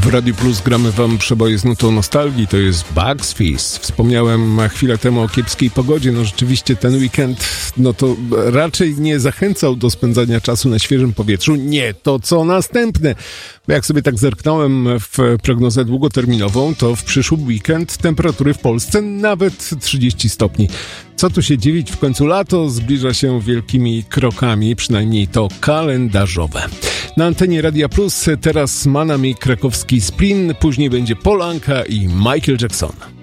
W Radiu Plus gramy wam przeboje z nutą nostalgii, to jest Bugs Fizz. Wspomniałem chwilę temu o kiepskiej pogodzie, no rzeczywiście ten weekend, no to raczej nie zachęcał do spędzania czasu na świeżym powietrzu. Nie, to co następne. Bo jak sobie tak zerknąłem w prognozę długoterminową, to w przyszły weekend temperatury w Polsce nawet 30 stopni. Co tu się dziwić, w końcu lato zbliża się wielkimi krokami, przynajmniej to kalendarzowe. Na antenie Radia Plus teraz ma nami krakowski Splin, później będzie Polanka i Michael Jackson.